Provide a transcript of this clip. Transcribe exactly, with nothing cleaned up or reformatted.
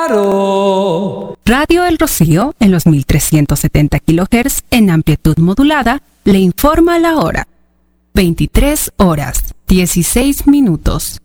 Faro. Radio El Rocío, en los mil trescientos setenta kilohertz en amplitud modulada, le informa la hora. veintitrés horas, dieciséis minutos.